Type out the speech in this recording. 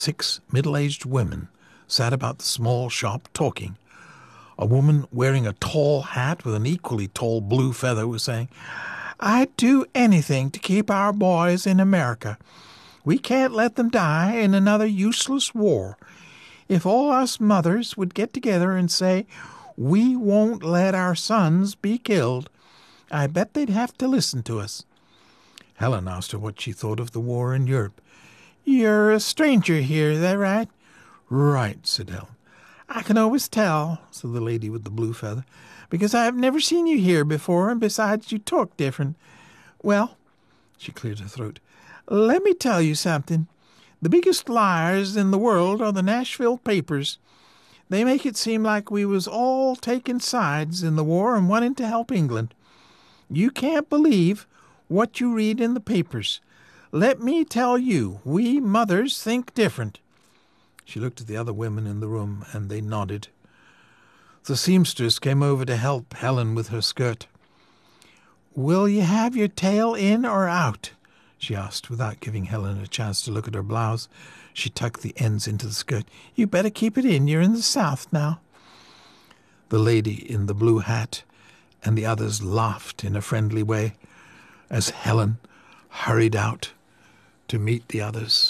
6 middle-aged women sat about the small shop talking. A woman wearing a tall hat with an equally tall blue feather was saying, "I'd do anything to keep our boys in America. We can't let them die in another useless war. If all us mothers would get together and say, 'We won't let our sons be killed,' I bet they'd have to listen to us." Helen asked her what she thought of the war in Europe. "You're a stranger here, is that right?" "Right," said Helen. "I can always tell," said the lady with the blue feather, "because I've never seen you here before, and besides you talk different. Well," she cleared her throat, "let me tell you something. The biggest liars in the world are the Nashville papers. They make it seem like we was all taking sides in the war and wanting to help England. You can't believe what you read in the papers. Let me tell you, we mothers think different." She looked at the other women in the room, and they nodded. The seamstress came over to help Helen with her skirt. "Will you have your tail in or out?" she asked, without giving Helen a chance to look at her blouse. She tucked the ends into the skirt. "You better keep it in. You're in the South now." The lady in the blue hat and the others laughed in a friendly way as Helen hurried out to meet the others.